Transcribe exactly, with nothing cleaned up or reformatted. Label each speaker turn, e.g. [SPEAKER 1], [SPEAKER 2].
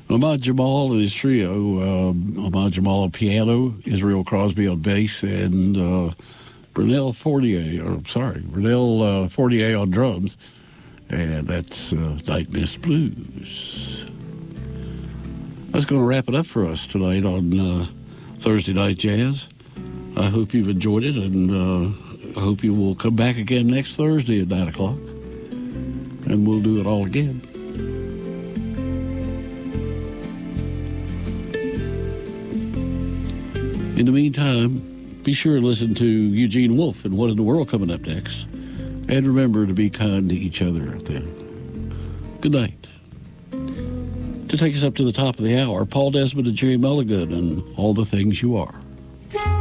[SPEAKER 1] Ahmad Jamal and his trio. Uh, Ahmad Jamal on piano, Israel Crosby on bass, and uh, Brunel Fortier, or sorry, Brunel uh, Fortier on drums. And that's uh, Night Mist Blues. That's going to wrap it up for us tonight on uh, Thursday Night Jazz. I hope you've enjoyed it, and uh, I hope you will come back again next Thursday at nine o'clock, and we'll do it all again. In the meantime, be sure and listen to Eugene Wolf and What in the World coming up next. And remember to be kind to each other out there. Good night. To take us up to the top of the hour, Paul Desmond and Jerry Mulligan and All the Things You Are.